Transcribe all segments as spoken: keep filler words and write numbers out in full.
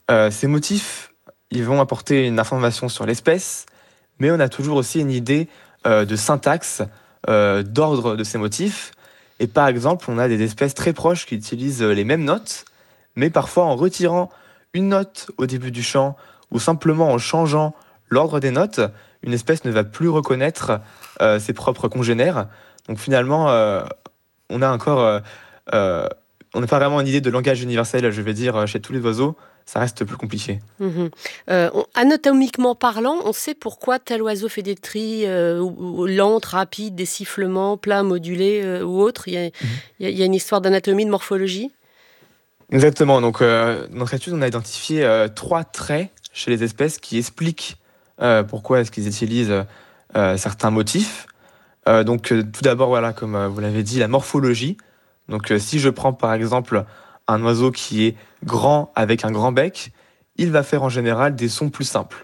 Heu, ces motifs, ils vont apporter une information sur l'espèce, mais on a toujours aussi une idée, heu, de syntaxe, heu, d'ordre de ces motifs et par exemple, on a des espèces très proches qui utilisent, heu, les mêmes notes, mais parfois en retirant une note au début du chant ou simplement en changeant l'ordre des notes, une espèce ne va plus reconnaître, heu, ses propres congénères. Donc finalement, heu, on a encore, heu heu, on n'a pas vraiment une idée de langage universel, je vais dire, heu, chez tous les oiseaux, ça reste plus compliqué. Mmh. Heu, on anatomiquement parlant, on sait pourquoi tel oiseau fait des tris, heu, ou ou lentes, rapides, des sifflements, plats, modulés, heu, ou autres? Il y a il Mmh. y a il y a une histoire d'anatomie, de morphologie? Exactement, donc heu, dans notre étude, on a identifié, heu, trois traits chez les espèces qui expliquent, heu, pourquoi est-ce qu'ils utilisent, heu heu, certains motifs. Heu, donc heu, tout d'abord, voilà, comme, heu, vous l'avez dit, la morphologie. Donc heu, si je prends, par exemple, un oiseau qui est grand avec un grand bec, il va faire en général des sons plus simples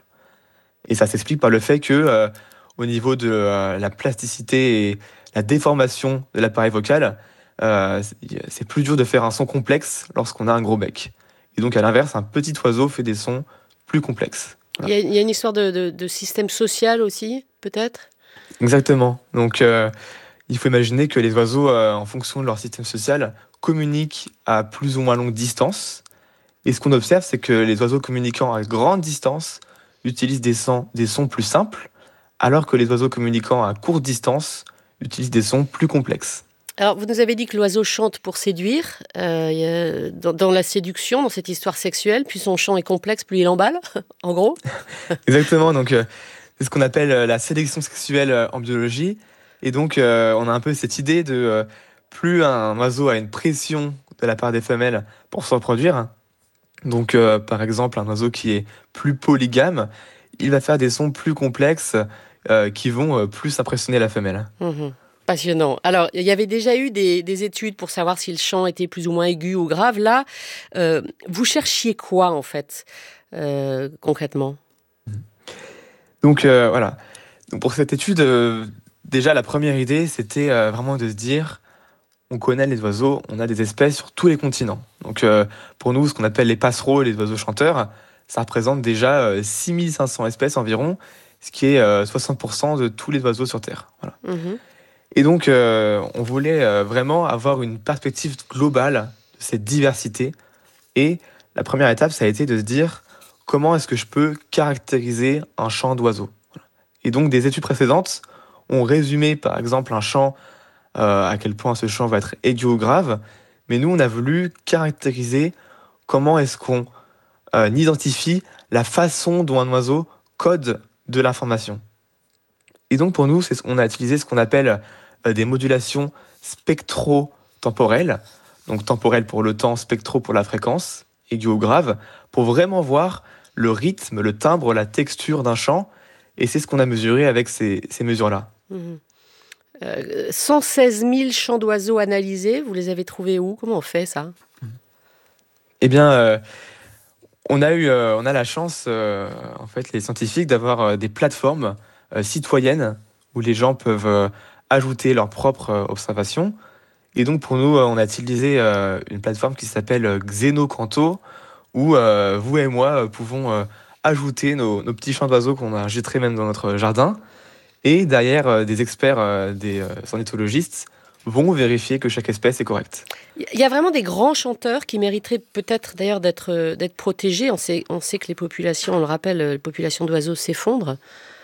et ça s'explique par le fait que, heu, au niveau de, heu, la plasticité et la déformation de l'appareil vocal, heu, c y c'est plus dur de faire un son complexe lorsqu'on a un gros bec et donc à l'inverse, un petit oiseau fait des sons plus complexes. Il Voilà. y a il y a une histoire de de de système social aussi, peut-être? Exactement, donc heu il faut imaginer que les oiseaux, heu, en fonction de leur système social, communiquent à plus ou moins longue distance et ce qu'on observe, c'est que les oiseaux communiquant à grande distance utilisent des sons des sons plus simples, alors que les oiseaux communiquant à courte distance utilisent des sons plus complexes. Alors, vous nous avez dit que l'oiseau chante pour séduire, heu, il y a dans dans la séduction, dans cette histoire sexuelle, plus son chant est complexe, plus il emballe, en gros? Exactement, donc heu, c'est ce qu'on appelle, heu, la sélection sexuelle, heu, en biologie et donc heu, on a un peu cette idée de, heu, plus un oiseau a une pression de la part des femelles pour se reproduire. Donc, heu, par exemple, un oiseau qui est plus polygame, il va faire des sons plus complexes, heu, qui vont, heu, plus impressionner la femelle. Mmh. Passionnant. Alors, il y avait déjà eu des des études pour savoir si le chant était plus ou moins aigu ou grave. Là, heu, vous cherchiez quoi, en fait, heu, concrètement? Donc, heu, voilà. Donc pour cette étude, heu, déjà la première idée, c'était, heu, vraiment de se dire: «On connaît les oiseaux, on a des espèces sur tous les continents». Donc, heu, pour nous, ce qu'on appelle les passereaux, les oiseaux chanteurs, ça représente déjà, heu, six mille cinq cents espèces environ, ce qui est, heu, soixante de tous les oiseaux sur terre. Voilà. Mmh. Et donc, heu, on voulait, heu, vraiment avoir une perspective globale de cette diversité et la première étape, ça a été de se dire: «Comment est-ce que je peux caractériser un chant d'oiseau?» Et donc des études précédentes ont résumé, par exemple, un chant, heu, à quel point ce chant va être aigu ou grave, mais nous, on a voulu caractériser comment est-ce qu'on, heu, identifie la façon dont un oiseau code de l'information. Et donc pour nous, c'est ce on a utilisé ce qu'on appelle, heu, des modulations spectro-temporelles, donc temporelles pour le temps, spectro pour la fréquence, aigu ou grave, pour vraiment voir le rythme, le timbre, la texture d'un chant et c'est ce qu'on a mesuré avec ces ces mesures-là. Mmh. Heu, cent seize mille chants d'oiseaux analysés, vous les avez trouvés où? Comment on fait ça? Eh bien, heu, on a eu, heu, on a la chance, heu, en fait, les scientifiques, d'avoir, heu, des plateformes, heu, citoyennes où les gens peuvent, heu, ajouter leurs propres, heu, observations. Et donc pour nous, heu, on a utilisé, heu, une plateforme qui s'appelle, heu, Xenocanto où, heu, vous et moi, heu, pouvons, heu, ajouter nos nos petits chants d'oiseaux qu'on a enregistrés même dans notre jardin et derrière, heu, des experts, heu, des, heu, ornithologistes vont vérifier que chaque espèce est correcte. Il y a vraiment des grands chanteurs qui mériteraient peut-être d'ailleurs d'être, heu, d'être protégés. On sait on sait que les populations, on le rappelle, heu, les populations d'oiseaux s'effondrent.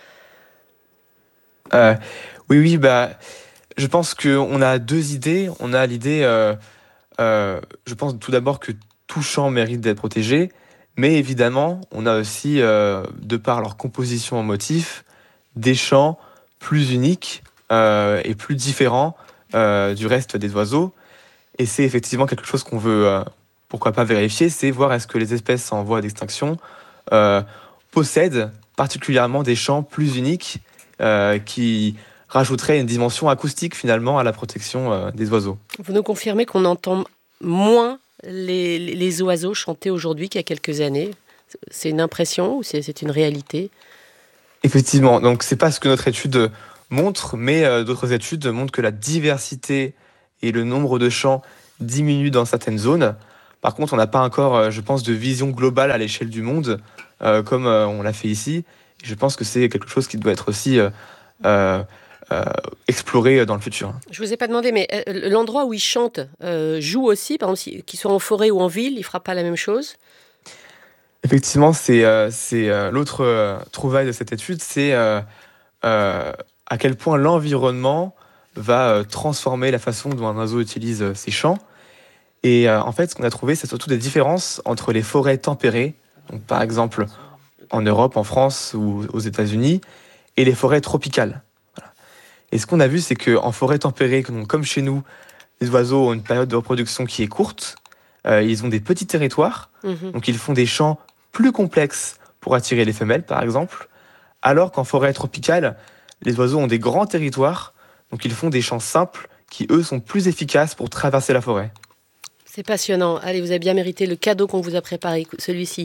Heu, oui, oui, bah, je pense qu'on a deux idées. On a l'idée, heu heu, je pense tout d'abord que tout chant mérite d'être protégé, mais évidemment, on a aussi, heu, de par leur composition en motifs, des chants plus uniques, heu et plus différents, heu, du reste des oiseaux et c'est effectivement quelque chose qu'on veut, heu, pourquoi pas vérifier, c'est voir est-ce que les espèces en voie d'extinction, heu, possèdent particulièrement des chants plus uniques, heu, qui rajouteraient une dimension acoustique finalement à la protection, heu, des oiseaux. Vous nous confirmez qu'on entend moins les les les oiseaux chanter aujourd'hui qu'il y a quelques années? C'est une impression ou c'est c'est une réalité? Effectivement, donc c'est pas ce que notre étude, montre, mais heu, d'autres études montrent que la diversité et le nombre de chants diminuent dans certaines zones. Par contre, on n'a pas encore, euh, je pense, de vision globale à l'échelle du monde, euh, comme euh, on l'a fait ici. Et je pense que c'est quelque chose qui doit être aussi euh, euh, euh, exploré dans le futur. Je vous ai pas demandé, mais euh, l'endroit où il chante euh, joue aussi, par exemple, si- qu'il soit en forêt ou en ville, il fera pas la même chose? Effectivement, c'est euh, c'est, euh, l'autre euh, trouvaille de cette étude, c'est euh, euh, à quel point l'environnement va euh, transformer la façon dont un oiseau utilise euh, ses chants. Et euh, en fait, ce qu'on a trouvé, c'est surtout des différences entre les forêts tempérées, donc par exemple en Europe, en France ou aux États-Unis, et les forêts tropicales. Voilà. Et ce qu'on a vu, c'est qu'en forêt tempérée, donc comme chez nous, les oiseaux ont une période de reproduction qui est courte, euh, ils ont des petits territoires, Mhm. donc ils font des chants plus complexes pour attirer les femelles, par exemple, alors qu'en forêt tropicale, les oiseaux ont des grands territoires, donc ils font des chants simples qui, eux, sont plus efficaces pour traverser la forêt. C'est passionnant. Allez, vous avez bien mérité le cadeau qu'on vous a préparé, celui-ci.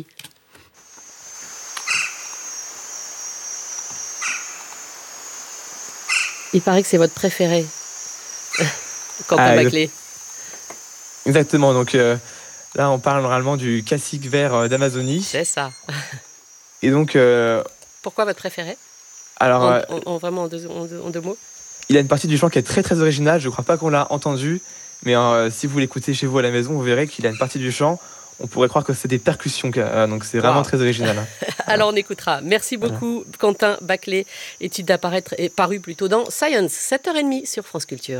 Il paraît que c'est votre préféré, Quentin Ah, Baclé. Exactement, donc euh, là on parle normalement du cassique vert euh, d'Amazonie. C'est ça. Et donc, euh, Pourquoi votre préféré? alors, en, euh, en- en vraiment en deux, en deux- en deux mots. il a une partie du chant qui est très très originale, je crois pas qu'on l'a entendu, mais euh, si vous l'écoutez chez vous à la maison, vous verrez qu'il a une partie du chant, on pourrait croire que c'est des percussions, euh, donc c'est vraiment Wow. très original. Hein. Alors on écoutera. Merci Voilà. beaucoup Quentin Baclé. Étude d'apparaître est parue plutôt dans Science, sept heures trente sur France Culture.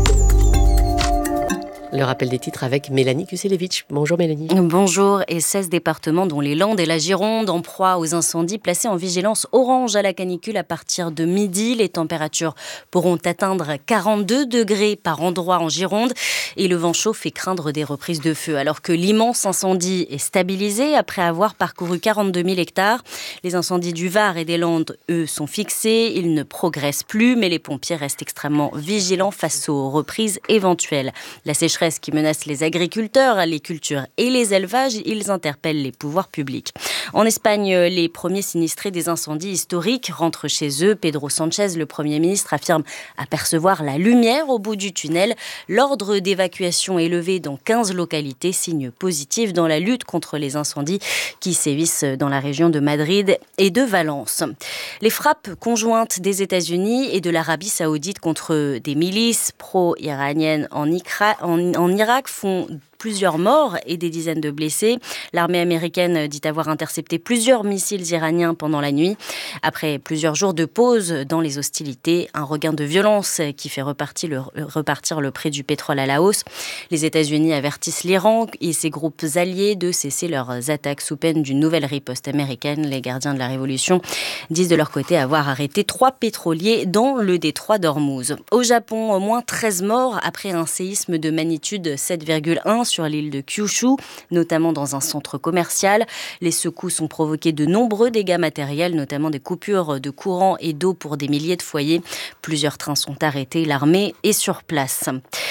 Le rappel des titres avec Mélanie Kuselevich. Bonjour Mélanie. Bonjour. Et seize départements dont les Landes et la Gironde en proie aux incendies placés en vigilance orange à la canicule à partir de midi. Les températures pourront atteindre quarante-deux degrés par endroit en Gironde et le vent chaud fait craindre des reprises de feu. Alors que l'immense incendie est stabilisé après avoir parcouru quarante-deux mille hectares, les incendies du Var et des Landes, eux, sont fixés. Ils ne progressent plus, mais les pompiers restent extrêmement vigilants face aux reprises éventuelles. La sécheresse qui menace les agriculteurs, les cultures et les élevages, ils interpellent les pouvoirs publics. En Espagne, les premiers sinistrés des incendies historiques rentrent chez eux. Pedro Sánchez, le Premier ministre, affirme apercevoir la lumière au bout du tunnel. L'ordre d'évacuation est levé dans quinze localités, signe positif dans la lutte contre les incendies qui sévissent dans la région de Madrid et de Valence. Les frappes conjointes des États-Unis et de l'Arabie saoudite contre des milices pro-iraniennes en, Icra- en en Irak font plusieurs morts et des dizaines de blessés. L'armée américaine dit avoir intercepté plusieurs missiles iraniens pendant la nuit. Après plusieurs jours de pause dans les hostilités, un regain de violence qui fait repartir le, repartir le prix du pétrole à la hausse. Les États-Unis avertissent l'Iran et ses groupes alliés de cesser leurs attaques sous peine d'une nouvelle riposte américaine. Les gardiens de la Révolution disent de leur côté avoir arrêté trois pétroliers dans le détroit d'Ormuz. Au Japon, au moins treize morts après un séisme de magnitude sept virgule un sur l'île de Kyushu, notamment dans un centre commercial. Les secousses ont provoqué de nombreux dégâts matériels, notamment des coupures de courant et d'eau pour des milliers de foyers. Plusieurs trains sont arrêtés, l'armée est sur place.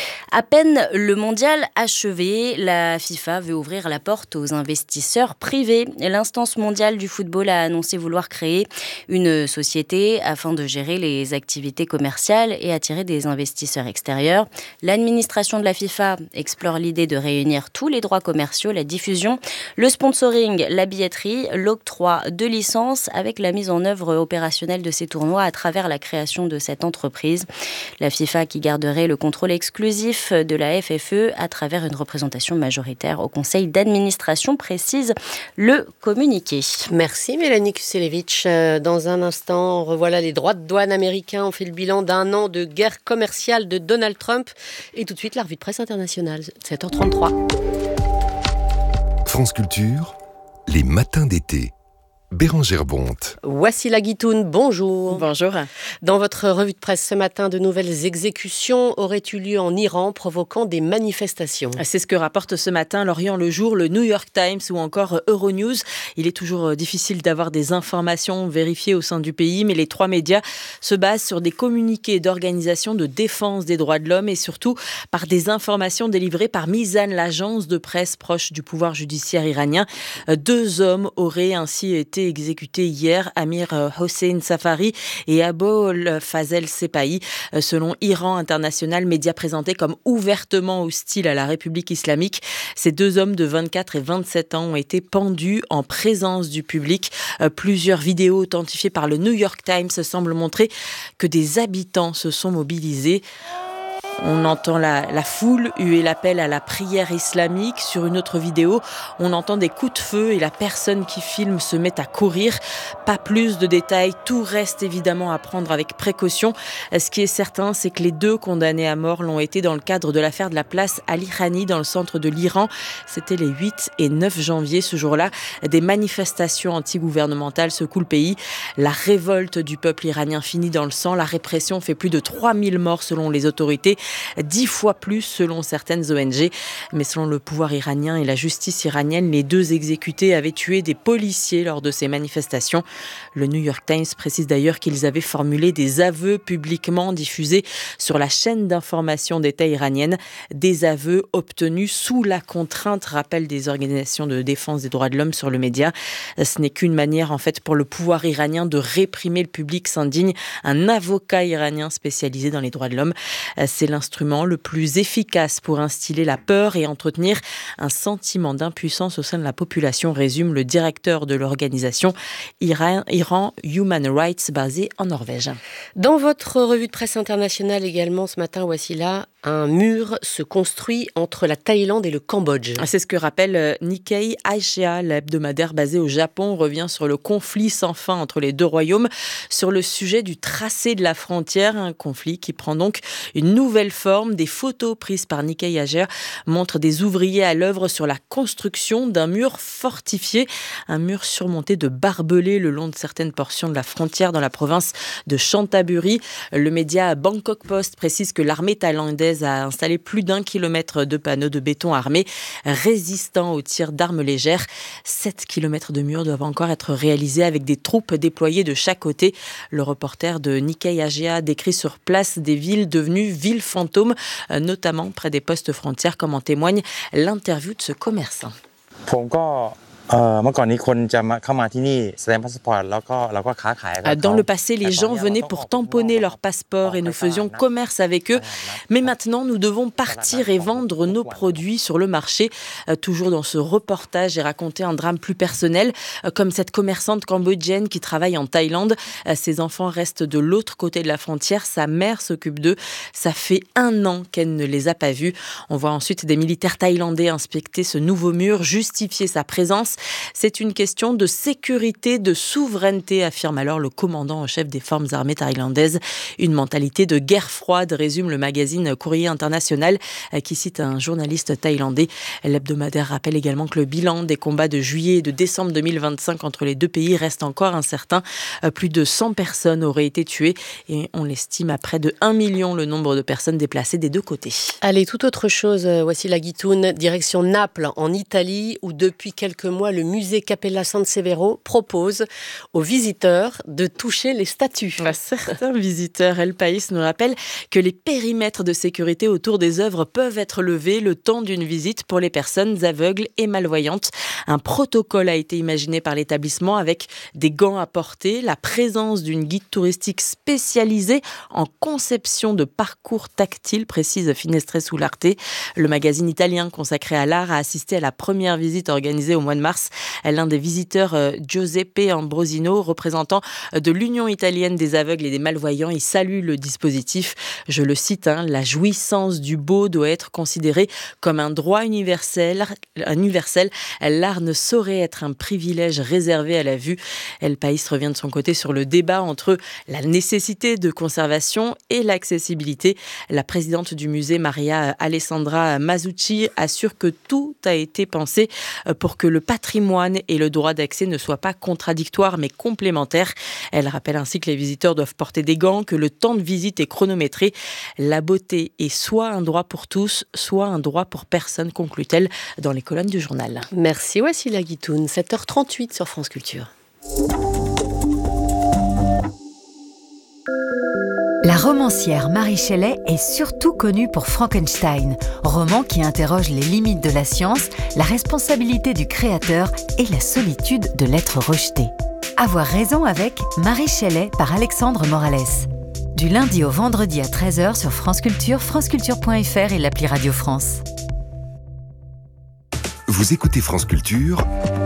À peine le mondial achevé, la FIFA veut ouvrir la porte aux investisseurs privés. L'instance mondiale du football a annoncé vouloir créer une société afin de gérer les activités commerciales et attirer des investisseurs extérieurs. L'administration de la FIFA explore l'idée de réunir tous les droits commerciaux, la diffusion, le sponsoring, la billetterie, l'octroi de licences avec la mise en œuvre opérationnelle de ces tournois à travers la création de cette entreprise. La FIFA qui garderait le contrôle exclusif de la F F E à travers une représentation majoritaire au conseil d'administration, précise le communiqué. Merci Mélanie Kuselevich. Dans un instant, revoilà les droits de douane américains. On fait le bilan d'un an de guerre commerciale de Donald Trump. Et tout de suite, la revue de presse internationale, sept heures trente-trois. France Culture, les matins d'été. Bérangère Bonte. Voici la Guitoune, bonjour. Bonjour. Dans votre revue de presse ce matin, de nouvelles exécutions auraient eu lieu en Iran, provoquant des manifestations. C'est ce que rapporte ce matin l'Orient le Jour, le New York Times ou encore Euronews. Il est toujours difficile d'avoir des informations vérifiées au sein du pays, mais les trois médias se basent sur des communiqués d'organisations de défense des droits de l'homme et surtout par des informations délivrées par Mizan, l'agence de presse proche du pouvoir judiciaire iranien. Deux hommes auraient ainsi été été exécutés hier, Amir Hossein Safari et Abol Fazel Sepahi, selon Iran International, média présenté comme ouvertement hostile à la République islamique. Ces deux hommes de vingt-quatre et vingt-sept ans ont été pendus en présence du public. Plusieurs vidéos authentifiées par le New York Times semblent montrer que des habitants se sont mobilisés. On entend la, la foule huer l'appel à la prière islamique. Sur une autre vidéo, on entend des coups de feu et la personne qui filme se met à courir. Pas plus de détails, tout reste évidemment à prendre avec précaution. Ce qui est certain, c'est que les deux condamnés à mort l'ont été dans le cadre de l'affaire de la place Ali Khani dans le centre de l'Iran. C'était les huit et neuf janvier. Ce jour-là, des manifestations anti-gouvernementales secouent le pays. La révolte du peuple iranien finit dans le sang. La répression fait plus de trois mille morts selon les autorités. Dix fois plus selon certaines O N G. Mais selon le pouvoir iranien et la justice iranienne, les deux exécutés avaient tué des policiers lors de ces manifestations. Le New York Times précise d'ailleurs qu'ils avaient formulé des aveux publiquement diffusés sur la chaîne d'information d'État iranienne. Des aveux obtenus sous la contrainte, rappellent des organisations de défense des droits de l'homme sur le média. Ce n'est qu'une manière en fait pour le pouvoir iranien de réprimer le public, s'indigne un avocat iranien spécialisé dans les droits de l'homme. C'est l'instrument le plus efficace pour instiller la peur et entretenir un sentiment d'impuissance au sein de la population, résume le directeur de l'organisation Iran, Iran Human Rights basée en Norvège. Dans votre revue de presse internationale également ce matin, Wassila, un mur se construit entre la Thaïlande et le Cambodge. C'est ce que rappelle Nikkei Asia, l'hebdomadaire basé au Japon, revient sur le conflit sans fin entre les deux royaumes, sur le sujet du tracé de la frontière, un conflit qui prend donc une nouvelle forme. Des photos prises par Nikkei Asia montrent des ouvriers à l'œuvre sur la construction d'un mur fortifié, un mur surmonté de barbelés le long de certaines portions de la frontière dans la province de Chantaburi. Le média Bangkok Post précise que l'armée thaïlandaise a installé plus d'un kilomètre de panneaux de béton armés résistants aux tirs d'armes légères. Sept kilomètres de murs doivent encore être réalisés avec des troupes déployées de chaque côté. Le reporter de Nikkei Asia décrit sur place des villes devenues villes fantômes, notamment près des postes frontières, comme en témoigne l'interview de ce commerçant. Dans le passé, les gens venaient pour tamponner leur passeport et nous faisions commerce avec eux. Mais maintenant, nous devons partir et vendre nos produits sur le marché. Toujours dans ce reportage, j'ai raconté un drame plus personnel, comme cette commerçante cambodgienne qui travaille en Thaïlande. Ses enfants restent de l'autre côté de la frontière. Sa mère s'occupe d'eux. Ça fait un an qu'elle ne les a pas vus. On voit ensuite des militaires thaïlandais inspecter ce nouveau mur, justifier sa présence. C'est une question de sécurité, de souveraineté, affirme alors le commandant en chef des forces armées thaïlandaises. Une mentalité de guerre froide, résume le magazine Courrier International, qui cite un journaliste thaïlandais. L'hebdomadaire rappelle également que le bilan des combats de juillet et de décembre deux mille vingt-cinq entre les deux pays reste encore incertain. Plus de cent personnes auraient été tuées et on l'estime à près de un million le nombre de personnes déplacées des deux côtés. Allez, toute autre chose, Wassila Guitoun, direction Naples, en Italie, où depuis quelques mois, le musée Cappella San Severo propose aux visiteurs de toucher les statues. Certains visiteurs, El País nous rappelle que les périmètres de sécurité autour des œuvres peuvent être levés le temps d'une visite pour les personnes aveugles et malvoyantes. Un protocole a été imaginé par l'établissement avec des gants à porter, la présence d'une guide touristique spécialisée en conception de parcours tactiles, précise Finestre sull'Arte. Le magazine italien consacré à l'art a assisté à la première visite organisée au mois de mars. L'un des visiteurs, Giuseppe Ambrosino, représentant de l'Union italienne des aveugles et des malvoyants, il salue le dispositif. Je le cite, hein, la jouissance du beau doit être considérée comme un droit universel. universel. L'art ne saurait être un privilège réservé à la vue. El País revient de son côté sur le débat entre la nécessité de conservation et l'accessibilité. La présidente du musée, Maria Alessandra Masucci, assure que tout a été pensé pour que le patrimoine et le droit d'accès ne soient pas contradictoires mais complémentaires. Elle rappelle ainsi que les visiteurs doivent porter des gants, que le temps de visite est chronométré. La beauté est soit un droit pour tous, soit un droit pour personne, conclut-elle dans les colonnes du journal. Merci Wassila Guitoun, sept heures trente-huit sur France Culture. La romancière Mary Shelley est surtout connue pour Frankenstein, roman qui interroge les limites de la science, la responsabilité du créateur et la solitude de l'être rejeté. Avoir raison avec Marie Chaillet par Alexandre Morales. Du lundi au vendredi à treize heures sur France Culture, franceculture point f r et l'appli Radio France. Vous écoutez France Culture,